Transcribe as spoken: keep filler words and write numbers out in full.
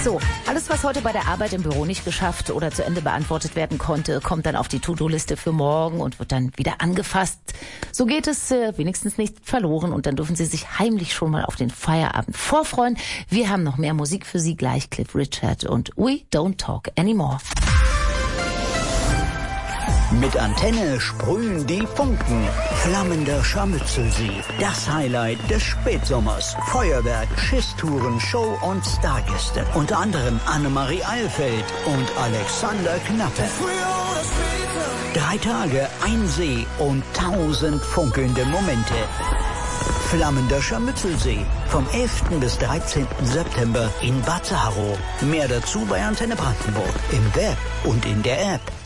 So, alles, was heute bei der Arbeit im Büro nicht geschafft oder zu Ende beantwortet werden konnte, kommt dann auf die To-Do-Liste für morgen und wird dann wieder angefasst. So geht es äh, wenigstens nicht verloren und dann dürfen Sie sich heimlich schon mal auf den Feierabend vorfreuen. Wir haben noch mehr Musik für Sie, gleich Cliff Richard und We Don't Talk Anymore. Mit Antenne sprühen die Funken. Flammender Scharmützelsee. Das Highlight des Spätsommers. Feuerwerk, Schisstouren, Show und Stargäste. Unter anderem Annemarie Eilfeld und Alexander Knappe. Drei Tage, ein See und tausend funkelnde Momente. Flammender Scharmützelsee. Vom elften bis dreizehnten September in Bad Saarow. Mehr dazu bei Antenne Brandenburg. Im Web und in der App.